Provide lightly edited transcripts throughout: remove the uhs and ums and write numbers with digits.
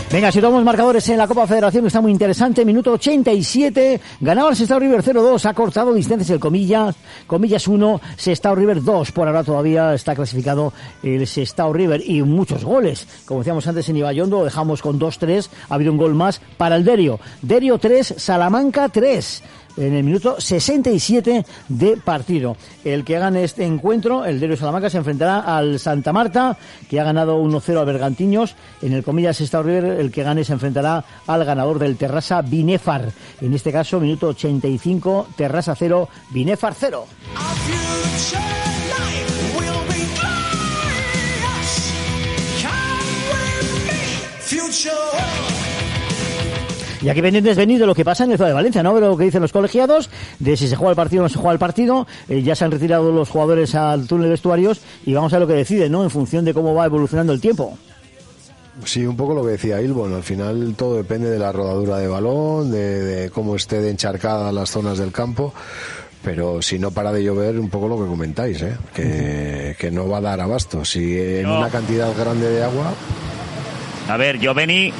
Venga, si tomamos marcadores en la Copa Federación, que está muy interesante. Minuto 87, ganaba el Sestao River 0-2, ha cortado distancias el Comillas 1, Sestao River 2. Por ahora todavía está clasificado el Sestao River y muchos goles. Como decíamos antes en Ibaiondo, lo dejamos con 2-3, ha habido un gol más para el Derio. Derio 3, Salamanca 3. En el minuto 67 de partido. El que gane este encuentro, el Derio Salamanca, se enfrentará al Santa Marta, que ha ganado 1-0 al Bergantiños. En el Comillas Sestao River, el que gane se enfrentará al ganador del Terrassa Binefar. En este caso, minuto 85, Terrassa 0, Binefar 0. Y aquí pendientes venido lo que pasa en el Ciudad de Valencia, ¿no? Pero lo que dicen los colegiados, de si se juega el partido o no se juega el partido. Ya se han retirado los jugadores al túnel de vestuarios y vamos a ver lo que deciden, ¿no? En función de cómo va evolucionando el tiempo. Sí, un poco lo que decía Ilbon, al final todo depende de la rodadura de balón, de cómo esté de encharcada las zonas del campo. Pero si no para de llover, un poco lo que comentáis, que no va a dar abasto. Si en una cantidad grande de agua... A ver, yo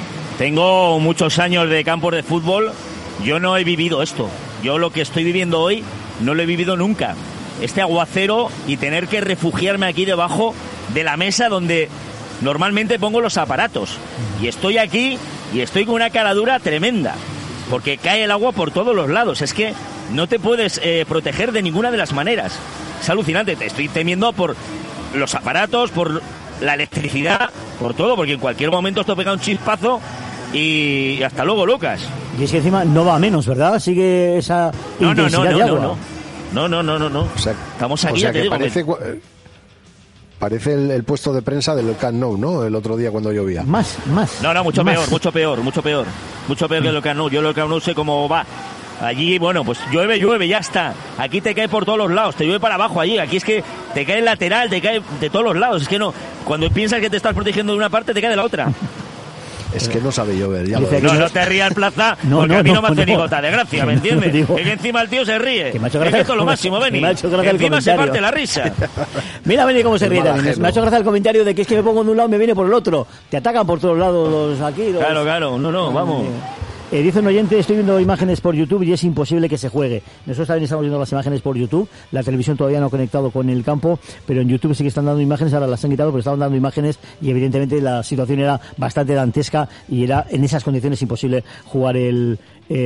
tengo muchos años de campos de fútbol, yo no he vivido esto. Yo lo que estoy viviendo hoy no lo he vivido nunca. Este aguacero y tener que refugiarme aquí debajo de la mesa donde normalmente pongo los aparatos. Y estoy aquí y estoy con una caradura tremenda, porque cae el agua por todos los lados. Es que no te puedes proteger de ninguna de las maneras. Es alucinante, te estoy temiendo por los aparatos, por la electricidad, por todo, porque en cualquier momento esto pega un chispazo y hasta luego, Lucas. Y es que encima no va a menos, ¿verdad? Sigue esa intensidad de agua. No. O sea, estamos aquí, o sea, ya te digo. Parece el puesto de prensa del Camp Nou, ¿no? El otro día cuando llovía. Más. No, mucho peor. Mucho peor que el Camp Nou. Yo el Camp Nou sé cómo va. Allí, bueno, pues llueve, ya está. Aquí te cae por todos los lados, te llueve para abajo allí. Aquí es que te cae lateral, te cae de todos los lados. Es que no, cuando piensas que te estás protegiendo de una parte, te cae de la otra. Es que no sabe llover, ya lo ves. No te rías, Plaza, porque a mí no me hace ni gota de gracia, ¿me entiendes? Es que encima el tío se ríe. Que me ha hecho gracia. Esto es lo máximo, Beni. Que encima se parte la risa. Mira, Beni, cómo se ríe también. Me ha hecho gracia el comentario de que es que me pongo de un lado y me viene por el otro. Te atacan por todos lados los aquí. Claro, no, vamos. Dice un oyente, estoy viendo imágenes por YouTube y es imposible que se juegue. Nosotros también estamos viendo las imágenes por YouTube. La televisión todavía no ha conectado con el campo, pero en YouTube sí que están dando imágenes. Ahora las han quitado, pero estaban dando imágenes y evidentemente la situación era bastante dantesca y era en esas condiciones imposible jugar el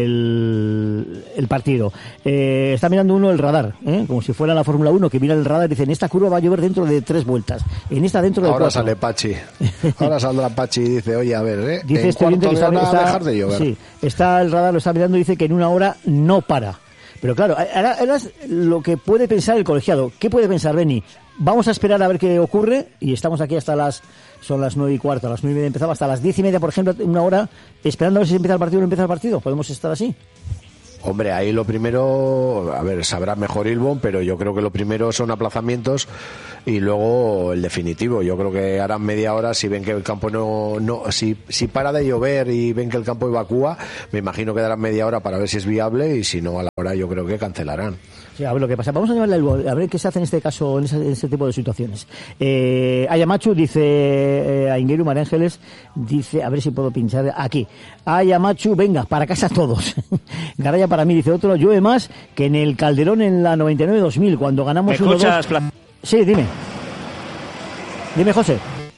partido. Está mirando uno el radar, como si fuera la Fórmula 1, que mira el radar y dice, en esta curva va a llover dentro de 3 vueltas, en esta dentro de 4. Ahora sale Pachi. Ahora saldrá Pachi y dice, oye, a ver, dice en este cuarto que de hora va a dejar de llover. Sí, está el radar, lo está mirando y dice que en una hora no para. Pero claro, ahora es lo que puede pensar el colegiado. ¿Qué puede pensar, Beni? Vamos a esperar a ver qué ocurre y estamos aquí hasta son las 9:15, a las 9:30 empezaba, hasta las 10:30, por ejemplo, una hora, esperando a ver si empieza el partido o no empieza el partido. ¿Podemos estar así? Hombre, ahí lo primero, a ver, sabrá mejor Ilbon, pero yo creo que lo primero son aplazamientos y luego el definitivo. Yo creo que harán media hora si ven que el campo si para de llover y ven que el campo evacúa, me imagino que darán media hora para ver si es viable y si no, a la hora yo creo que cancelarán. Sí, a ver lo que pasa. Vamos a llamarle a ver qué se hace en este caso, en ese tipo de situaciones. Ayamachu dice, a Ingeru María Ángeles, dice, a ver si puedo pinchar aquí. Ayamachu, venga, para casa todos. Garaya para mí, dice otro, llueve más que en el Calderón en la 99-2000, cuando ganamos 1-2. Sí, dime. Dime, José.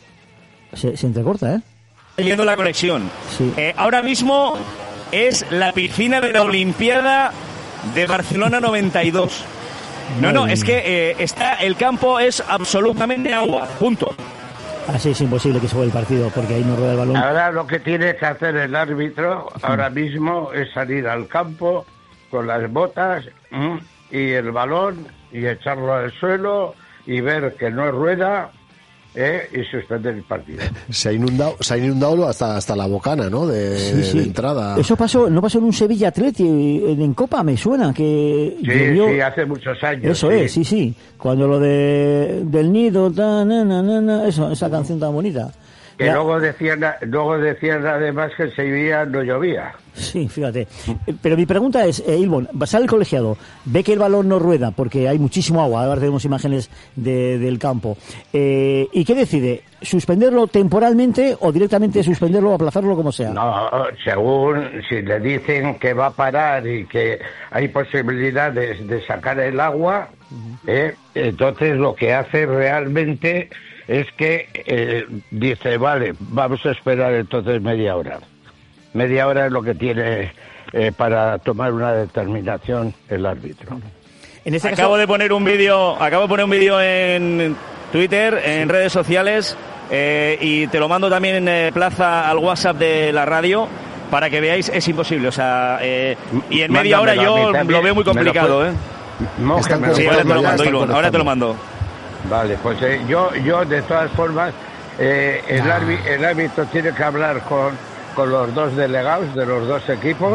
Se entrecorta, Yendo la conexión. Sí. Ahora mismo es la piscina de la Olimpiada de Barcelona 92. No, es que el campo es absolutamente agua, punto. Así es imposible que se juegue el partido porque ahí no rueda el balón. Ahora lo que tiene que hacer el árbitro ahora mismo es salir al campo con las botas y el balón y echarlo al suelo y ver que no rueda y suspender el partido. Se ha inundado hasta la bocana, ¿no? De entrada. Eso no pasó en un Sevilla Atleti en Copa, me suena que llovió. Sí, hace muchos años. Eso sí. Cuando lo del nido, esa canción tan bonita. Que luego decían además que en Sevilla no llovía. Sí, fíjate. Pero mi pregunta es, Ilbon, sale el colegiado, ve que el balón no rueda porque hay muchísimo agua, ahora tenemos imágenes del campo. ¿Y qué decide? ¿Suspenderlo temporalmente o directamente suspenderlo o aplazarlo como sea? No, según si le dicen que va a parar y que hay posibilidades de sacar el agua, entonces lo que hace realmente es que dice, vale, vamos a esperar entonces media hora. Media hora es lo que tiene para tomar una determinación el árbitro. En este acabo de poner un vídeo en Twitter, en redes sociales, y te lo mando también en Plaza al WhatsApp de la radio para que veáis, es imposible, o sea, y en media hora yo lo veo muy complicado, Sí, ahora te lo mando, Ilbon, ahora te lo mando. Vale, pues yo de todas formas, el árbitro tiene que hablar con los dos delegados de los dos equipos,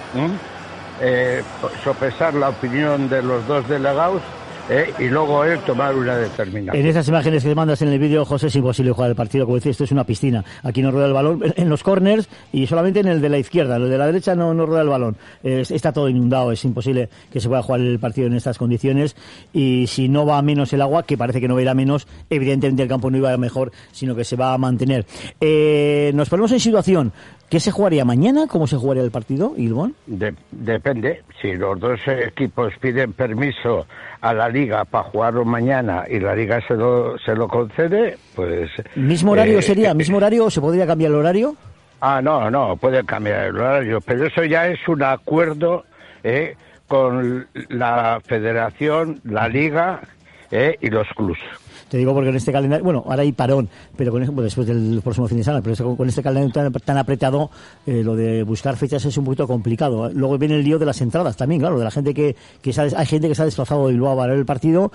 sopesar la opinión de los dos delegados y luego él tomar una determinación. En esas imágenes que mandas en el vídeo, José, es imposible jugar el partido. Como decía, esto es una piscina. Aquí no rueda el balón en los corners y solamente en el de la izquierda. El de la derecha no rueda el balón. Está todo inundado. Es imposible que se pueda jugar el partido en estas condiciones. Y si no va a menos el agua, que parece que no va a ir a menos, evidentemente el campo no iba a mejor, sino que se va a mantener. Nos ponemos en situación. ¿Qué se jugaría mañana? ¿Cómo se jugaría el partido, Ilbon? Depende. Si los dos equipos piden permiso a la Liga para jugarlo mañana y la Liga se lo concede, pues... ¿Mismo horario sería? ¿Mismo horario o se podría cambiar el horario? No, puede cambiar el horario, pero eso ya es un acuerdo con la Federación, la Liga y los clubes. Te digo porque en este calendario, bueno, ahora hay parón, pero después del próximo fin de semana, pero con este calendario tan apretado, lo de buscar fechas es un poquito complicado. Luego viene el lío de las entradas también, claro, de la gente hay gente que se ha desplazado de Bilbao a ver el partido.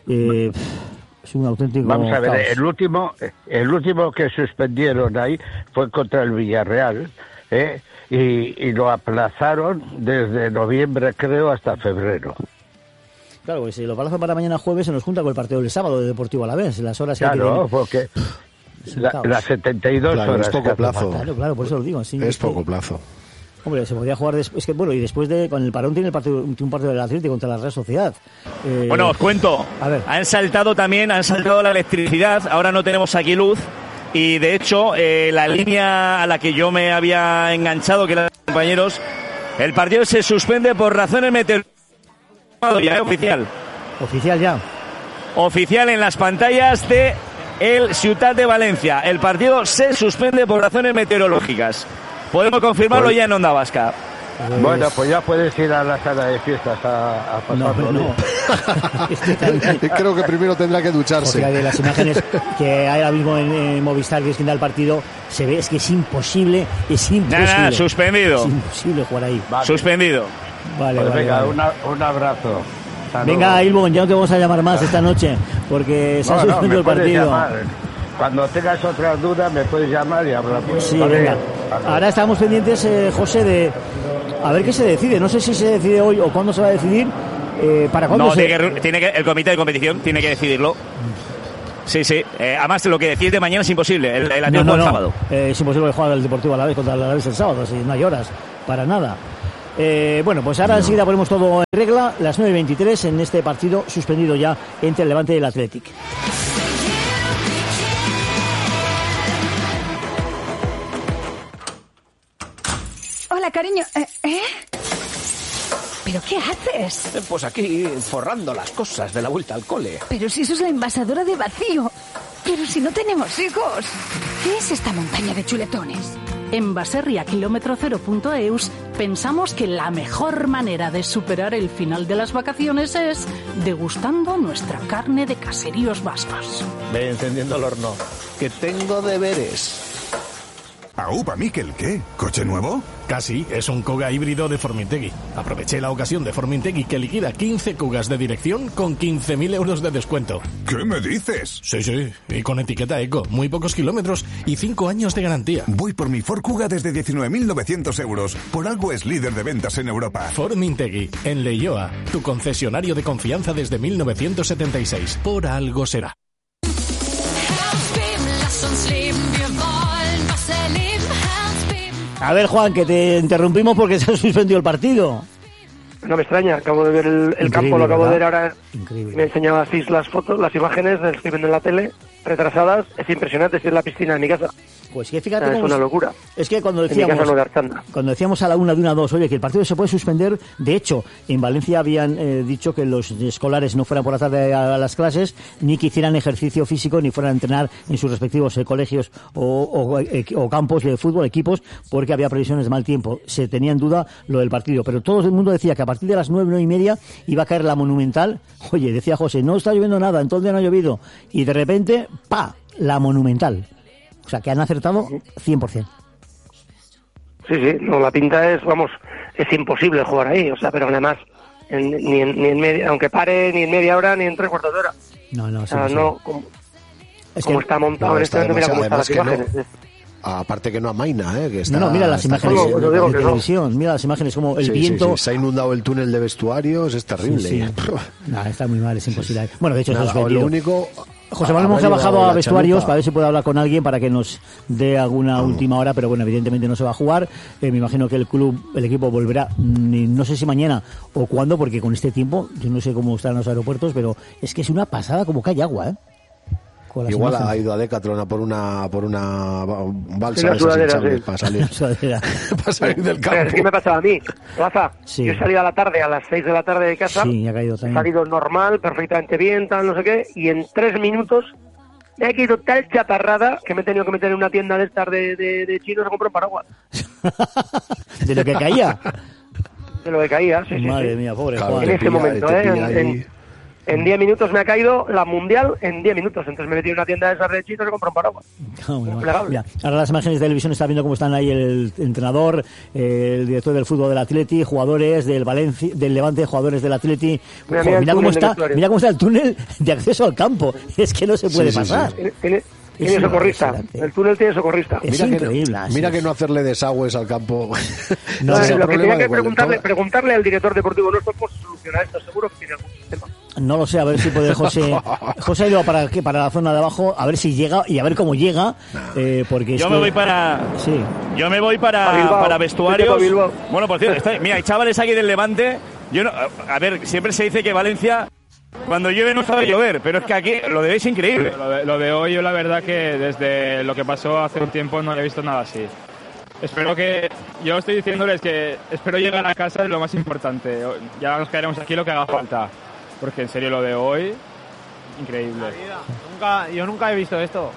Es un auténtico Vamos a ver, caos. el último que suspendieron ahí fue contra el Villarreal, y lo aplazaron desde noviembre, creo, hasta febrero. Claro, pues si lo aplazan para mañana jueves se nos junta con el partido del sábado de Deportivo Alavés, las horas que claro, porque las 72 horas. Es poco plazo. Claro, por eso lo digo. Sí, es poco plazo. Hombre, se podría jugar después, y después con el parón tiene un partido del Atlético contra la Real Sociedad. Bueno, os cuento. A ver. Han saltado la electricidad, ahora no tenemos aquí luz, y de hecho, la línea a la que yo me había enganchado, que eran los compañeros, el partido se suspende por razones meteorológicas. Ya, oficial ya. Oficial en las pantallas de el Ciutat de Valencia. El partido se suspende por razones meteorológicas. Podemos confirmarlo ya en Onda Vasca. Bueno, pues ya puedes ir a la sala de fiestas a pasarlo. No. Creo que primero tendrá que ducharse. O sea, de las imágenes que hay ahora mismo en Movistar, que es quien da el partido, se ve, es que es imposible. Nada, suspendido. Es imposible jugar ahí. Vale. Suspendido. Vale, pues venga, vale. Un abrazo. Venga, Ilbon, ya no te vamos a llamar más esta noche, porque se ha suspendido el partido. Llamar. Cuando tengas otras dudas me puedes llamar y hablar. Sí, venga. Ahora estamos pendientes, José, de a ver qué se decide. No sé si se decide hoy o cuándo se va a decidir. ¿Para cuándo el comité de competición tiene que decidirlo. Sí. Además, lo que decís de mañana es imposible. El sábado. Es imposible jugar el Deportivo Alavés contra el Alavés el sábado. Así no hay horas para nada. Bueno, pues ahora enseguida ponemos todo en regla. Las 9:23 en este partido suspendido ya entre el Levante y el Athletic. Hola, cariño. ¿Pero qué haces? Pues aquí, forrando las cosas de la vuelta al cole. Pero si eso es la envasadora de vacío. Pero si no tenemos hijos. ¿Qué es esta montaña de chuletones? En baserriakilómetro0.eus pensamos que la mejor manera de superar el final de las vacaciones es degustando nuestra carne de caseríos vascos. Ve encendiendo el horno, que tengo deberes. ¿Aupa, Miquel, qué? ¿Coche nuevo? Casi, es un Kuga híbrido de Formintegui. Aproveché la ocasión de Formintegui que liquida 15 Kugas de dirección con 15.000 euros de descuento. ¿Qué me dices? Sí, y con etiqueta eco, muy pocos kilómetros y 5 años de garantía. Voy por mi Ford Kuga desde 19.900 euros. Por algo es líder de ventas en Europa. Formintegui, en Leioa, tu concesionario de confianza desde 1976. Por algo será. A ver, Juan, que te interrumpimos porque se ha suspendido el partido. No me extraña, acabo de ver el campo, lo acabo de ver ahora. Increíble. Me enseñaba así las fotos, las imágenes, las estoy viendo en la tele, retrasadas. Es impresionante, estoy en la piscina de mi casa. Pues que fíjate es una locura. Es que cuando En mi casa decíamos, no de Archanda. cuando decíamos a la 1 de 1 a 2, oye, que el partido se puede suspender, de hecho, en Valencia habían dicho que los escolares no fueran por la tarde a las clases, ni que hicieran ejercicio físico, ni fueran a entrenar en sus respectivos colegios o campos de fútbol, equipos, porque había previsiones de mal tiempo. Se tenía en duda lo del partido, pero todo el mundo decía que a partir de las 9, 9 y media iba a caer la Monumental. Oye, decía José, no está lloviendo nada, entonces no ha llovido. Y de repente, ¡pa!, la Monumental. O sea, que han acertado 100%. Sí, no, la pinta es, vamos, es imposible jugar ahí, o sea, pero además, ni en media, aunque pare ni en media hora ni en 3 cuartos de hora. No, o sea, no, como está montado en este momento, mira cómo están las imágenes. Aparte que no amaina, que está... No, mira las imágenes de televisión, mira las imágenes como el viento... Sí, se ha inundado el túnel de vestuarios, es terrible. Sí. No, está muy mal, es imposible. Bueno, de hecho, nada, eso es lo único... José Manuel Monge ha bajado a vestuarios para ver si puede hablar con alguien para que nos dé alguna última hora, pero bueno, evidentemente no se va a jugar. Me imagino que el equipo volverá, no sé si mañana o cuándo, porque con este tiempo, yo no sé cómo están los aeropuertos, pero es que es una pasada como que hay agua, Igual imágenes. Ha ido a Decathlon a por una balsa de esas hinchables para salir. Para salir del campo. Es que me pasaba a mí, Rafa. Sí. Yo he salido a la tarde, a las 6 de la tarde de casa. Sí, ha caído también. He salido normal, perfectamente bien, tal, no sé qué. Y en 3 minutos me ha caído tal chaparrada que me he tenido que meter en una tienda de estas de chinos a comprar un paraguas. ¿De lo que caía? De lo que caía, sí. Madre mía, pobre Juan. En ese momento, En 10 minutos me ha caído la Mundial, en 10 minutos. Entonces me he metido en una tienda de esas de chinos y compré un paraguas. Mira, ahora las imágenes de televisión está viendo cómo están ahí el entrenador, el director del fútbol del Atleti, jugadores del Valencia, del Levante, jugadores del Atleti. Mira cómo está el túnel de acceso al campo. Es que no se puede pasar. Tiene socorrista. El túnel tiene socorrista. Es increíble. Mira que no hacerle desagües al campo. Lo que tenía que preguntarle al director deportivo nuestro cómo se soluciona esto. Seguro que tiene algún sistema. No lo sé, a ver si puede José. José ha ido para la zona de abajo, a ver si llega y a ver cómo llega. Porque yo me voy para. Sí. Yo me voy para vestuarios. Bueno, por cierto, mira, hay chavales aquí del Levante. A ver, siempre se dice que Valencia, cuando llueve no sabe llover, pero es que aquí lo de hoy es increíble. Lo de hoy, yo la verdad que desde lo que pasó hace un tiempo no he visto nada así. Yo estoy diciéndoles que espero llegar a casa, es lo más importante. Ya nos quedaremos aquí lo que haga falta. Porque en serio lo de hoy, increíble. Yo nunca he visto esto.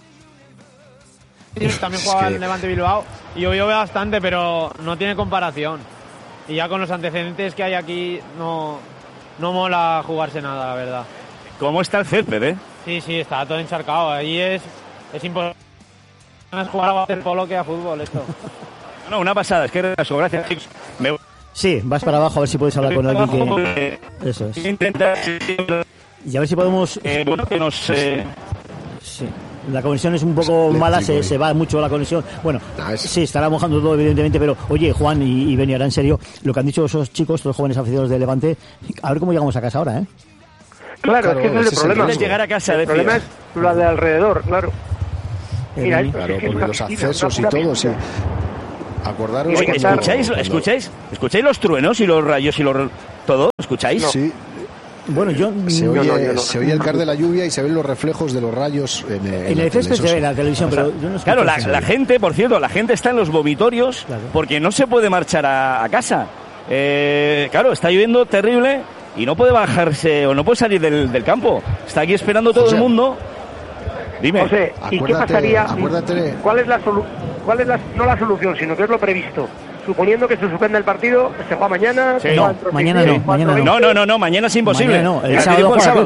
También jugaba en Levante Bilbao y llovió bastante, pero no tiene comparación. Y ya con los antecedentes que hay aquí, no mola jugarse nada, la verdad. ¿Cómo está el césped, Sí, está todo encharcado. Ahí es imposible jugar a waterpolo que a fútbol esto. No, una pasada, es que gracias, chicos. Sí, vas para abajo a ver si puedes hablar con alguien que... Eso es. Y a ver si podemos... que nos... Sí. La conexión es un poco mala, se va mucho la conexión. Bueno, sí, estará mojando todo, evidentemente, pero oye, Juan y Beni, ahora en serio, lo que han dicho esos chicos, los jóvenes aficionados de Levante, a ver cómo llegamos a casa ahora, ¿eh? Claro, es que ese es el problema. Es llegar a casa, el problema es lo de alrededor, claro. Mira, claro, porque los accesos y todo, sí. Acordaros. ¿Escucháis los truenos y los rayos y todo? ¿Escucháis? No. Sí. Bueno, se oye el caer de la lluvia y se ven los reflejos de los rayos en el césped se ve la televisión, pero yo no escucho. Claro, la gente, por cierto, la gente está en los vomitorios, claro, porque no se puede marchar a casa. Claro, está lloviendo terrible y no puede bajarse o no puede salir del campo. Está aquí esperando todo el mundo. Dime. José, ¿y qué pasaría? ¿Cuál es no la solución, sino que es lo previsto? Suponiendo que se suspenda el partido, se juega mañana. Sí. No, mañana no. Mañana es imposible. Mañana no, el sábado.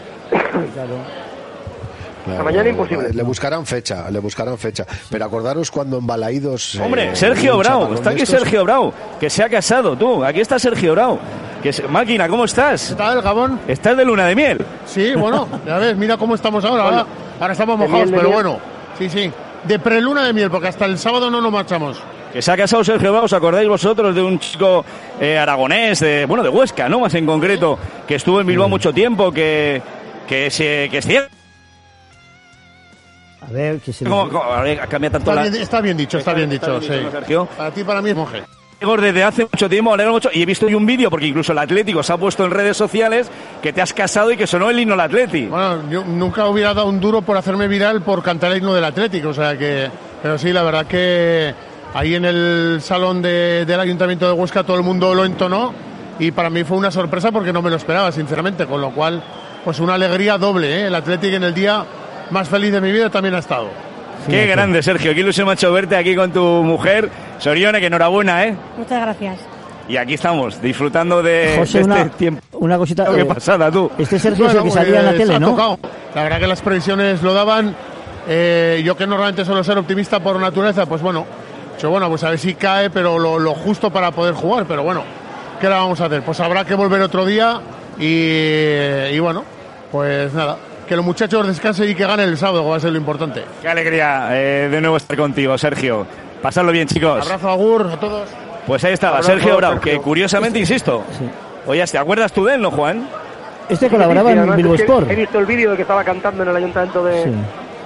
Claro, mañana imposible. Le buscarán fecha. Pero acordaros cuando en Balaídos... Hombre, Sergio Brau, está aquí Sergio Brau, que se ha casado, tú. Aquí está Sergio Brau. Máquina, ¿cómo estás? ¿Qué tal, Gabón? ¿Estás de luna de miel? Sí, bueno, ya ves, mira cómo estamos ahora. Bueno, ahora estamos mojados, pero bueno. Sí. De preluna de miel, porque hasta el sábado no nos marchamos. Que se ha casado Sergio Brau, ¿os acordáis vosotros de un chico aragonés, de Huesca, ¿no? Más en concreto, que estuvo en Bilbao mucho tiempo, que es cierto. A ver, ¿qué se ¿Cómo cambia tanto Está bien dicho, sí. Sergio. Para ti, para mí es monje. Desde hace mucho tiempo, me alegro mucho, y he visto hoy un vídeo, porque incluso el Atlético se ha puesto en redes sociales, que te has casado y que sonó el himno del Atleti. Bueno, yo nunca hubiera dado un duro por hacerme viral por cantar el himno del Atlético, o sea que... Pero sí, la verdad que ahí en el salón del Ayuntamiento de Huesca todo el mundo lo entonó, y para mí fue una sorpresa porque no me lo esperaba, sinceramente, con lo cual, pues una alegría doble, ¿eh? El Atlético en el día más feliz de mi vida también ha estado. Qué grande, Sergio. Qué ilusión me ha hecho verte aquí con tu mujer. Sorione, que enhorabuena, ¿eh? Muchas gracias. Y aquí estamos, disfrutando de, José, de este tiempo. Una cosita. ¿Qué pasada, tú? Este Sergio es el que salía en la tele, ¿no? Tocado. La verdad que las previsiones lo daban. Yo que normalmente suelo ser optimista por naturaleza, pues bueno, pues a ver si cae, pero lo justo para poder jugar. Pero bueno, ¿qué le vamos a hacer? Pues habrá que volver otro día y bueno, pues nada. Que los muchachos descansen y que ganen el sábado, va a ser lo importante. Qué alegría de nuevo estar contigo, Sergio. Pasadlo bien, chicos. Abrazo, agur, a todos. Pues ahí estaba, Sergio Brau, que curiosamente, insisto, oye, ¿te acuerdas tú de él, no, Juan? Este colaboraba en Bilbo Sport. He visto el vídeo de que estaba cantando en el ayuntamiento de... Sí.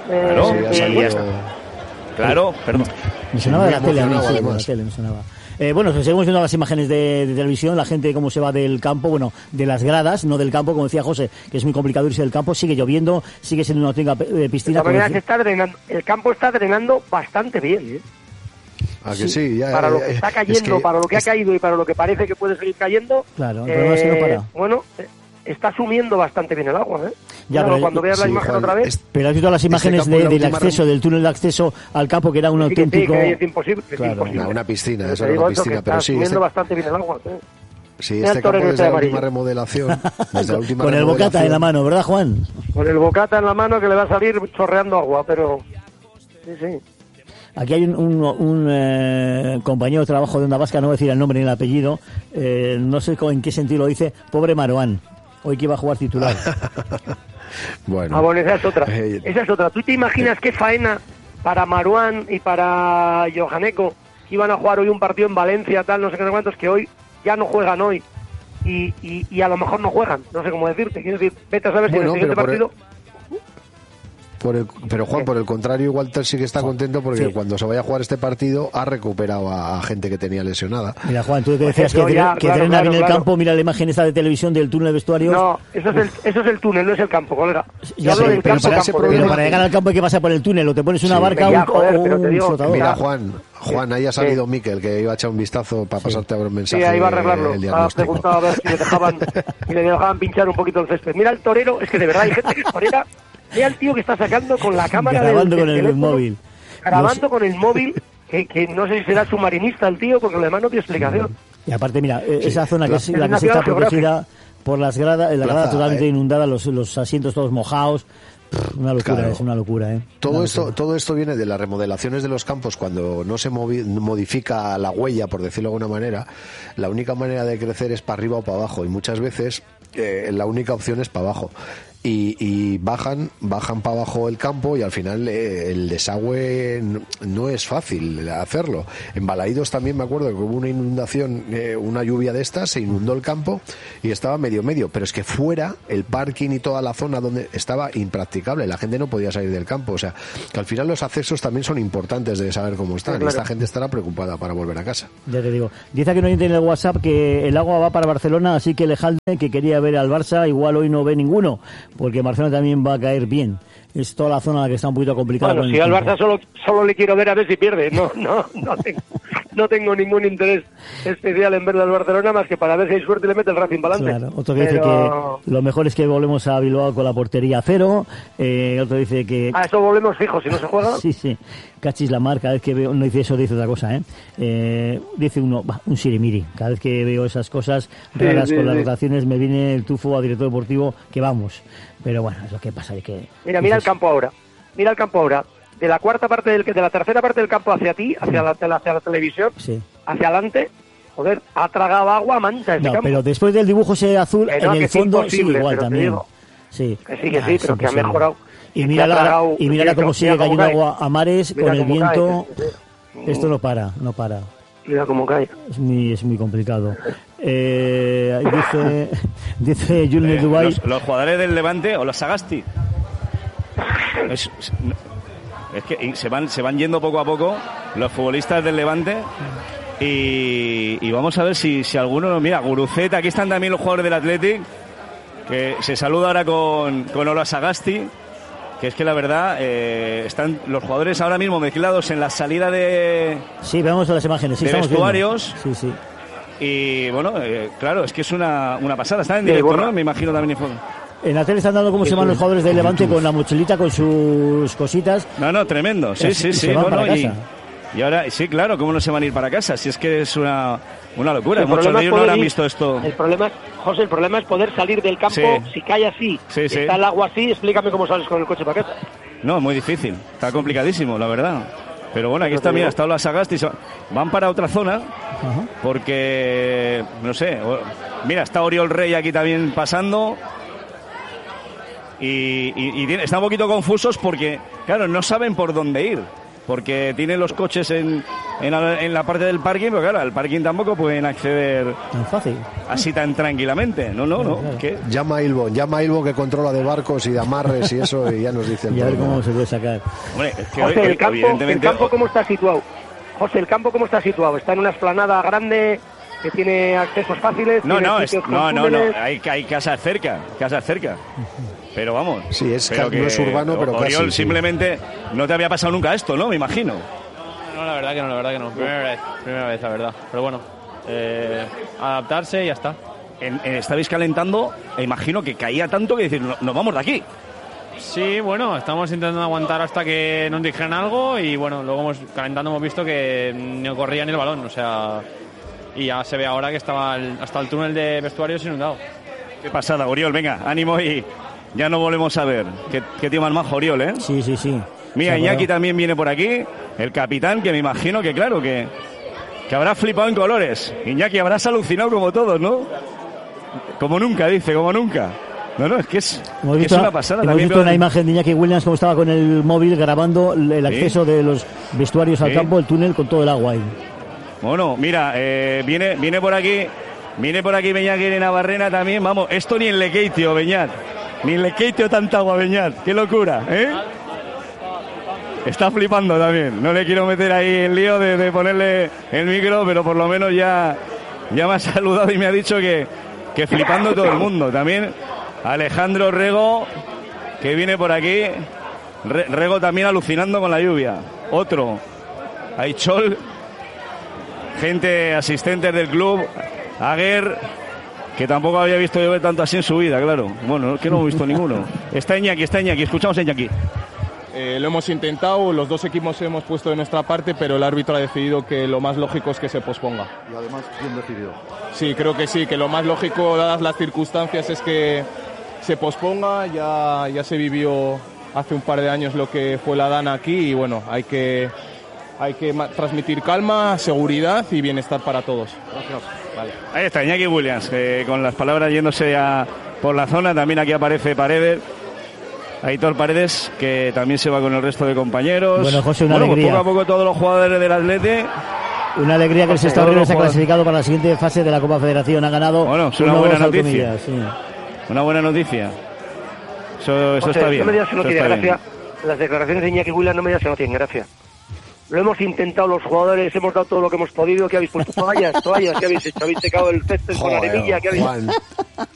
Claro, perdón. Me sonaba de la tele, me sonaba. Bueno, seguimos viendo las imágenes de televisión, la gente cómo se va del campo, bueno, de las gradas, no del campo, como decía José, que es muy complicado irse del campo, sigue lloviendo, sigue siendo una auténtica piscina. De todas maneras, el campo está drenando bastante bien, ¿eh? ¿A que sí? Ya, para lo que está cayendo, para lo que ha caído y para lo que parece que puede seguir cayendo, claro, el problema es que no para. Bueno, está sumiendo bastante bien el agua, ¿eh? Ya, claro, cuando veas la imagen otra vez... Pero has visto las imágenes del acceso, del túnel de acceso al campo, que era un auténtico... Sí, es imposible, claro. Una piscina, eso era una piscina, pero sí... Está sumiendo bastante bien el agua, ¿eh? Sí, este campo desde la última remodelación... Con el bocata en la mano, ¿verdad, Juan? Con el bocata en la mano que le va a salir chorreando agua, pero... Sí. Aquí hay un compañero de trabajo de Onda Vasca, no voy a decir el nombre ni el apellido, no sé en qué sentido lo dice, pobre Maroán, hoy que iba a jugar titular. Bueno, esa es otra. Esa es otra. ¿Tú te imaginas qué faena para Marouane y para Johaneko, que iban a jugar hoy un partido en Valencia, tal, no sé qué cuántos, que hoy ya no juegan hoy? Y a lo mejor no juegan, no sé cómo decirte. Quiero decir, vete a saber si en el siguiente partido... Pero Juan, por el contrario, Walter sí que está contento porque cuando se vaya a jugar este partido ha recuperado a gente que tenía lesionada. Mira, Juan, tú que decías que drena bien el campo, mira la imagen esta de televisión del túnel de vestuarios. No, eso es el túnel, no es el campo, colega. Ya sé, pero para llegar al campo hay que pasar por el túnel, o te pones una barca o un flotador. Mira, Juan, ahí ha salido Miquel, que iba a echar un vistazo para pasarte a ver un mensaje. Sí, ahí va a arreglarlo. Ha preguntado a ver si le dejaban pinchar un poquito el césped. Mira el torero, es que de verdad hay gente que es torera. Mira al tío que está sacando con la cámara grabando del con el móvil. Grabando con el móvil, que no sé si será submarinista el tío, porque además no tiene explicación. Y aparte, mira, esa zona que es la que se está protegida por las gradas, la grada totalmente inundada, los asientos todos mojados. Una locura, claro. Es una locura, ¿eh? Todo esto viene de las remodelaciones de los campos. Cuando no se modifica la huella, por decirlo de alguna manera, la única manera de crecer es para arriba o para abajo, y muchas veces la única opción es para abajo. Y bajan para abajo el campo, y al final el desagüe no es fácil hacerlo. En Balaídos también me acuerdo que hubo una inundación, una lluvia de estas, se inundó el campo y estaba medio, pero es que fuera el parking y toda la zona donde estaba impracticable, la gente no podía salir del campo. O sea, que al final los accesos también son importantes de saber cómo están, claro. Y esta gente estará preocupada para volver a casa. Ya te digo, dice que no hay en el WhatsApp que el agua va para Barcelona, así que Lejalde, que quería ver al Barça, igual hoy no ve ninguno, porque Barcelona también va a caer bien. Es toda la zona en la que está un poquito complicada. Bueno, si al Barça solo le quiero ver a ver si pierde. No tengo ningún interés especial en verle al Barcelona, más que para ver si hay suerte y le mete el Racing para adelante. Claro, otro que dice que lo mejor es que volvemos a Bilbao con la portería a cero. Otro dice que... eso volvemos fijo, si no se juega. Sí. Cachis la mar, cada vez que veo... No dice eso, dice otra cosa, dice uno, un sirimiri. Cada vez que veo esas cosas raras con las rotaciones me viene el tufo a director deportivo que vamos. Pero bueno, es lo que pasa. Mira el campo ahora. De la tercera parte del campo hacia ti, hacia la televisión, hacia adelante, joder, ha tragado agua manta ese campo. Pero después del dibujo ese azul, en el fondo sí, igual también. Digo, sí, pero que ha mejorado. Y mira cómo sigue cayendo agua a mares con el viento. Esto no para. Mira cómo cae. Es muy complicado. Dice Jules Dubai. Los jugadores del Levante o los Sagasti. es que se van yendo poco a poco los futbolistas del Levante y vamos a ver si alguno... Mira, Guruceta, aquí están también los jugadores del Athletic, que se saluda ahora con Ola Sagasti, que es que la verdad están los jugadores ahora mismo mezclados en la salida de... Sí, vemos las imágenes, sí, de vestuarios. Sí, sí. Y bueno, claro, es que es una pasada. Están en directo, ¿no? Me imagino también. En la tele están dando cómo se van los jugadores del Levante con la mochilita, con sus cositas. No, tremendo. Sí. Se van para casa. Y ahora, sí, claro, ¿cómo no se van a ir para casa? Si es que es una locura. Muchos de ellos no habrán visto esto. El problema, José, es poder salir del campo si cae así. Sí. Está el agua así, explícame cómo sales con el coche para casa. No, es muy difícil. Está complicadísimo, la verdad. Pero bueno, aquí está, mira, está Ola Sagasti. Van para otra zona porque, no sé, mira, está Oriol Rey aquí también pasando. Y están un poquito confusos porque, claro, no saben por dónde ir. Porque tienen los coches en la parte del parking, pero claro, al parking tampoco pueden acceder tan fácil, así tan tranquilamente. No. ¿Qué? Llama a Ilvo que controla de barcos y de amarres y eso, y ya nos dice. Y a ver cómo se puede sacar. Hombre, es que José, el campo ¿cómo está situado? José, ¿el campo cómo está situado? ¿Está en una explanada grande que tiene accesos fáciles? No, hay casas cerca. Pero vamos. Sí, no es urbano, pero Oriol, casi. Simplemente no te había pasado nunca esto, ¿no? Me imagino. No, la verdad que no. Primera vez, la verdad. Pero bueno, adaptarse y ya está. Estabais calentando, e imagino que caía tanto que decir, nos vamos de aquí. Sí, bueno, estamos intentando aguantar hasta que nos dijeran algo y bueno, luego calentando hemos visto que no corría ni el balón, o sea, y ya se ve ahora que estaba hasta el túnel de vestuarios inundado. Qué pasada, Oriol, venga, ánimo y ya no volvemos a ver. Qué tío más majo, Oriol, ¿eh? Sí. Mira, Iñaki también viene por aquí, el capitán, que me imagino que claro, que habrá flipado en colores. Iñaki, habrás alucinado como todos, ¿no? Como nunca, dice, como nunca. No, es que es una pasada. Hemos visto una imagen de Iñaki Williams como estaba con el móvil grabando el acceso de los vestuarios al campo, el túnel con todo el agua ahí. Bueno, mira, viene por aquí Beñat de Navarrena también. Vamos, esto ni en Lekeitio, Beñat. Ni en Lekeitio tanta agua, Beñat. Qué locura, ¿eh? Está flipando también. No le quiero meter ahí el lío de ponerle el micro, pero por lo menos ya me ha saludado y me ha dicho que flipando todo el mundo. También Alejandro Rego, que viene por aquí. Rego también alucinando con la lluvia. Otro. Aichol. Gente, asistentes del club. Aguer, que tampoco había visto llover tanto así en su vida, claro. Bueno, es que no hemos visto ninguno. Está Iñaki. Escuchamos a Iñaki. Lo hemos intentado, los dos equipos hemos puesto de nuestra parte, pero el árbitro ha decidido que lo más lógico es que se posponga. Y además, bien decidido. Sí, creo que sí, que lo más lógico, dadas las circunstancias, es que se posponga. Ya se vivió hace un par de años lo que fue la Dana aquí y bueno, hay que transmitir calma, seguridad y bienestar para todos. Gracias. Vale. Ahí está Iñaki Williams, con las palabras yéndose por la zona. También aquí aparece Paredes. Aitor Paredes, que también se va con el resto de compañeros. Bueno, José, una alegría. Pues poco a poco todos los jugadores del Atleti. Una alegría que el Sestao River se ha clasificado para la siguiente fase de la Copa Federación. Ha ganado. Bueno, es una buena noticia. Sí. Una buena noticia. Eso está bien. No me digas que no tiene gracia. Las declaraciones de Iñaki Williams no me digas que no tienen gracia. Lo hemos intentado los jugadores, hemos dado todo lo que hemos podido. ¿Qué habéis puesto? Toallas, ¿qué habéis hecho? ¿Habéis secado el césped con arenilla? ¿Qué habéis...